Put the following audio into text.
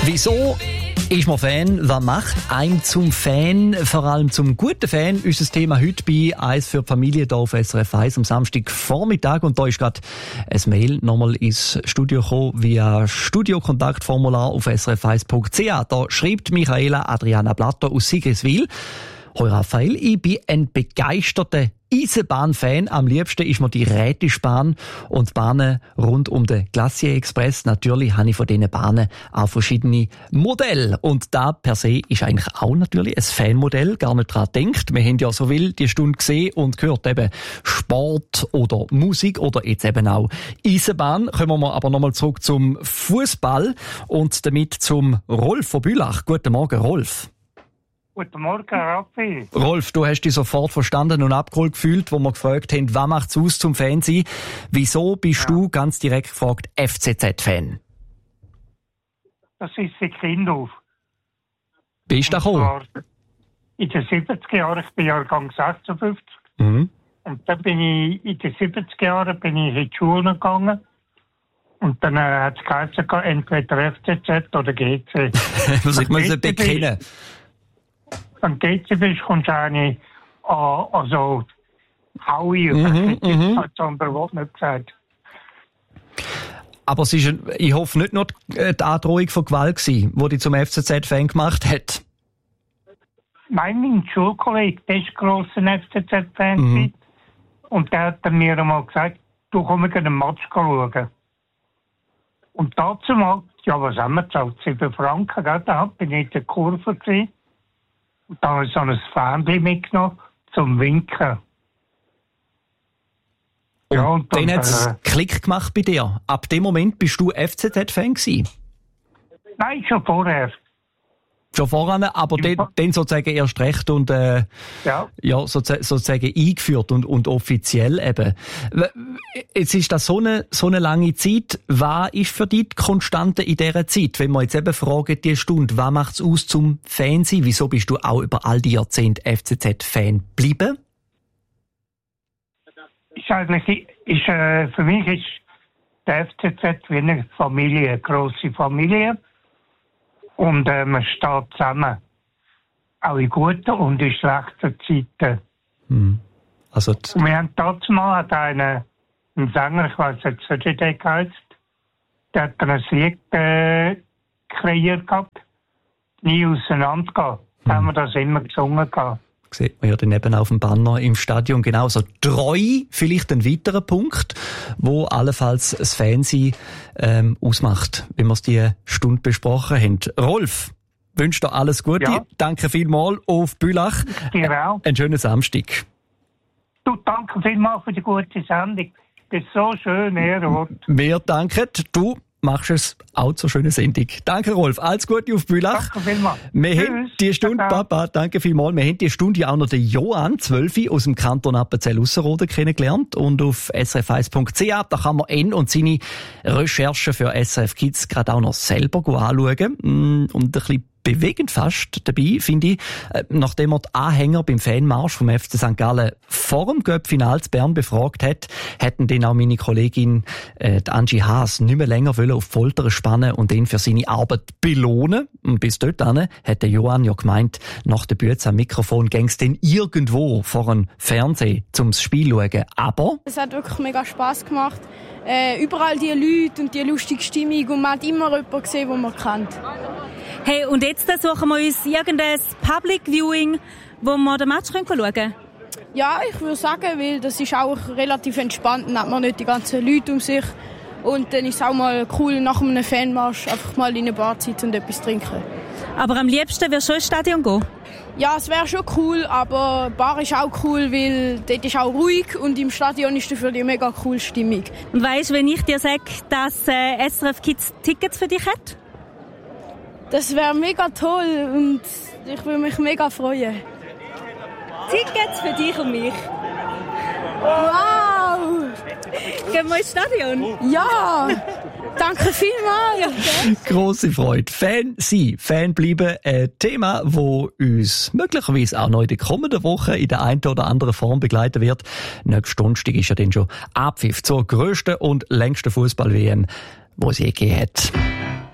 Wieso ist man Fan? Was macht einem zum Fan? Vor allem zum guten Fan. Unser Thema heute bei «Eis für die Familie» hier auf SRF 1 am Samstagvormittag. Und da ist gerade ein Mail nochmal ins Studio gekommen via Studiokontaktformular auf srf1.ch. Da schreibt Michaela Adriana Blatter aus Sigriswil: Hoi Raphael, ich bin ein begeisterter Eisenbahn-Fan. Am liebsten ist mir die Rätischbahn und die Bahnen rund um den Glacier Express. Natürlich habe ich von diesen Bahnen auch verschiedene Modelle. Und da per se ist eigentlich auch natürlich ein Fanmodell, gar nicht dran gedacht. Wir haben ja so viel die Stunde gesehen und gehört eben Sport oder Musik oder jetzt eben auch Eisenbahn. Kommen wir aber nochmal zurück zum Fußball und damit zum Rolf von Bülach. Guten Morgen, Rolf. Guten Morgen, Raffi. Rolf, du hast dich sofort verstanden und abgeholt gefühlt, wo wir gefragt haben, was macht's aus zum Fan sein? Wieso bist du, ganz direkt gefragt, FCZ-Fan? Das ist seit Kind auf. Bist du da gekommen? In den 70er Jahren, ich bin Jahrgang 56. Mhm. Und dann bin ich, in den 70er Jahren bin ich in die Schule gegangen. Und dann hat es geheißen, entweder FCZ oder GC. Was ich muss bekennen. Wenn du GC bist, kommst du eigentlich an so Haui. Hat es andere Wort nicht gesagt. Aber es ist, ich hoffe, nicht nur die Androhung von Gewalt gewesen, die dich zum FCZ-Fan gemacht hat. Mein Schulkollege, der ist grosser FCZ-Fan. Und der hat mir einmal gesagt, du kommst einen Match schauen. Und dazu mal, ja, was haben wir gezahlt? 7 Franken, gell? Da bin ich in der Kurve gewesen. Und dann habe ich so ein Fähnchen mitgenommen zum Winken. Und dann hat es Klick gemacht bei dir. Ab dem Moment bist du FCZ-Fan gewesen? Nein, schon vorher. Schon voran, aber dann sozusagen erst recht und sozusagen eingeführt und offiziell eben. Jetzt ist das so eine lange Zeit. Was ist für dich die Konstante in dieser Zeit? Wenn wir jetzt eben fragen, die Stunde, was macht es aus zum Fan sein? Wieso bist du auch über all die Jahrzehnte FCZ-Fan geblieben? Für mich ist der FCZ wie eine Familie, eine grosse Familie. Und man steht zusammen. Auch in guten und in schlechten Zeiten. Also und wir haben dazu mal einen Sänger, ich weiss jetzt nicht, wie der heißt, der hat ein Lied kreiert gehabt. Nie auseinandergehen. Da haben wir das immer gesungen gehabt. Sieht man ja dann eben auf dem Banner im Stadion genauso. Treu, vielleicht ein weiterer Punkt, wo allenfalls das Fansein ausmacht, wie wir es die Stunde besprochen haben. Rolf, wünsche dir alles Gute. Ja. Danke vielmals auf Bülach. Dir auch. Einen schönen Samstag. Du, danke vielmals für die gute Sendung. Das ist so schön, Ehrenwort. Wir danken. Du machst es auch zur schönen Sendung. Danke, Rolf. Alles Gute auf Bülach. Danke vielmals. Wir haben die Stunde, Papa, danke vielmals. Wir haben die Stunde auch noch den Johann, 12, aus dem Kanton Appenzell-Ausserrhoden kennengelernt. Und auf srf1.ch, da kann man ihn und seine Recherchen für SRF Kids gerade auch noch selber anschauen. Und ein bisschen bewegend fast dabei, finde ich, nachdem er die Anhänger beim Fanmarsch vom FC St. Gallen vor dem Cup-Final zu Bern befragt hat, hätten dann auch meine Kollegin die Angie Haas nicht mehr länger auf die Folter spannen und ihn für seine Arbeit belohnen. Und bis dorthin hat der Johann ja gemeint, nach der Bühne am Mikrofon gäng's dann irgendwo vor einem Fernsehen zum Spiel schauen. Aber es hat wirklich mega Spass gemacht. Überall die Leute und die lustige Stimmung und man hat immer jemanden gesehen, den man kennt. Hey, und jetzt suchen wir uns irgendein Public Viewing, wo wir den Match schauen können? Ja, ich würde sagen, weil das ist auch relativ entspannt. Dann hat man nicht die ganzen Leute um sich. Und dann ist es auch mal cool, nach einem Fanmarsch einfach mal in eine Bar zu sitzen und etwas trinken. Aber am liebsten wirst du schon ins Stadion gehen? Ja, es wäre schon cool, aber Bar ist auch cool, weil dort ist auch ruhig und im Stadion ist dafür die mega coole Stimmung. Und weisst du, wenn ich dir sage, dass SRF Kids Tickets für dich hat? Das wäre mega toll und ich würde mich mega freuen. Tickets für dich und mich. Wow! Gehen wir ins Stadion? Ja! Danke vielmals! Grosse Freude. Fan sein, Fan bleiben. Ein Thema, das uns möglicherweise auch noch in der kommenden Woche in der einen oder anderen Form begleiten wird. Nächste Donnerstag ist ja dann schon Abpfiff zur grössten und längsten Fußball-WM, die es je gegeben hat.